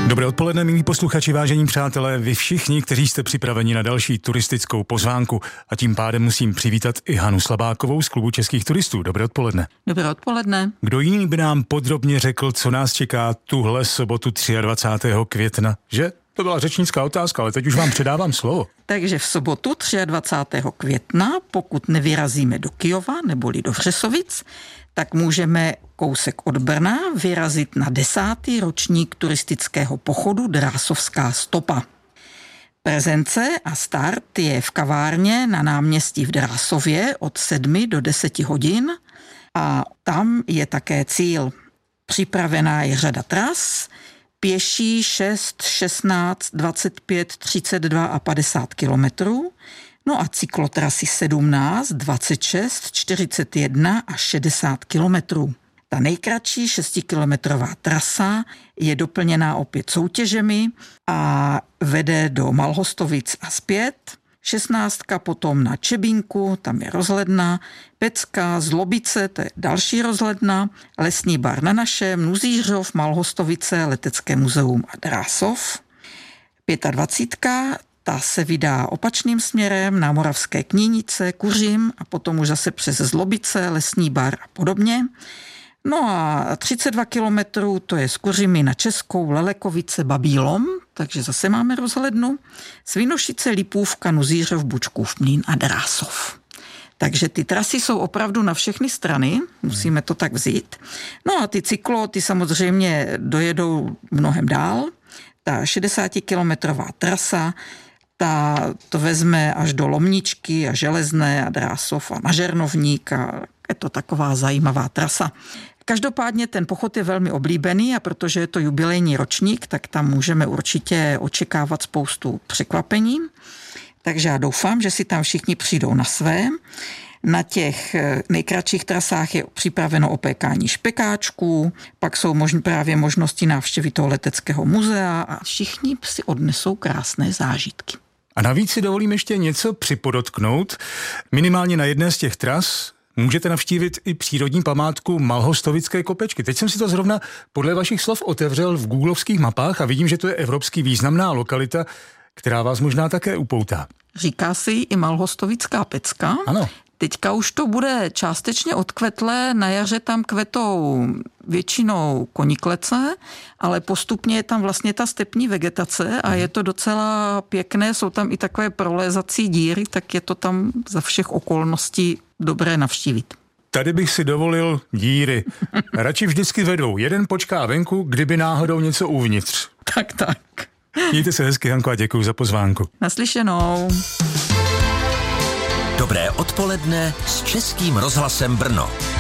Dobré odpoledne, milí posluchači, vážení přátelé, vy všichni, kteří jste připraveni na další turistickou pozvánku. A tím pádem musím přivítat i Hanu Slabákovou z Klubu českých turistů. Dobré odpoledne. Dobré odpoledne. Kdo jiný by nám podrobně řekl, co nás čeká tuhle sobotu 23. května, že? To byla řečnická otázka, ale teď už vám předávám slovo. Takže v sobotu 23. května, pokud nevyrazíme do Kyjova neboli do Vřesovic, tak můžeme kousek od Brna vyrazit na 10. ročník turistického pochodu Drásovská stopa. Prezence a start je v kavárně na náměstí v Drásově od 7 do 10 hodin a tam je také cíl. Připravená je řada tras, pěší 6, 16, 25, 32 a 50 kilometrů, no a cyklotrasy 17, 26, 41 a 60 kilometrů. Ta nejkratší 6-kilometrová trasa je doplněná opět soutěžemi a vede do Malhostovic a zpět. 16 potom na Čebínku, tam je rozhledna, Pecka, Zlobice, to je další rozhledna, Lesní bar na našem, Nuzířov, Malhostovice, Letecké muzeum a Drásov. 25. ta se vydá opačným směrem na Moravské Knínice, Kuřim a potom už zase přes Zlobice, Lesní bar a podobně. No a 32 kilometrů to je z Kuřimy na Českou, Lelekovice, Babí Lom, takže zase máme rozhlednu. Svinošice, Lipůvka, Nuzířov, Bučkův Mlýn a Drásov. Takže ty trasy jsou opravdu na všechny strany, musíme to tak vzít. No a ty ty samozřejmě dojedou mnohem dál. Ta 60-kilometrová trasa, to vezme až do Lomničky a Železné a Drásov a na Žernovník a je to taková zajímavá trasa. Každopádně ten pochod je velmi oblíbený a protože je to jubilejní ročník, tak tam můžeme určitě očekávat spoustu překvapení. Takže já doufám, že si tam všichni přijdou na své. Na těch nejkratších trasách je připraveno opékání špekáčků, pak jsou právě možnosti návštěvy toho leteckého muzea a všichni si odnesou krásné zážitky. A navíc si dovolím ještě něco připodotknout. Minimálně na jedné z těch tras můžete navštívit i přírodní památku Malhostovické kopečky. Teď jsem si to zrovna podle vašich slov otevřel v googlovských mapách a vidím, že to je evropsky významná lokalita, která vás možná také upoutá. Říká si i Malhostovická pecka. Ano. Teďka už to bude částečně odkvetlé, na jaře tam kvetou většinou koniklece, ale postupně je tam vlastně ta stepní vegetace a je to docela pěkné, jsou tam i takové prolézací díry, tak je to tam za všech okolností dobré navštívit. Tady bych si dovolil díry. Radši vždycky vedou. Jeden počká venku, kdyby náhodou něco uvnitř. Tak. Mějte se hezky, Hanko, a děkuji za pozvánku. Naslyšenou. Dobré odpoledne s Českým rozhlasem Brno.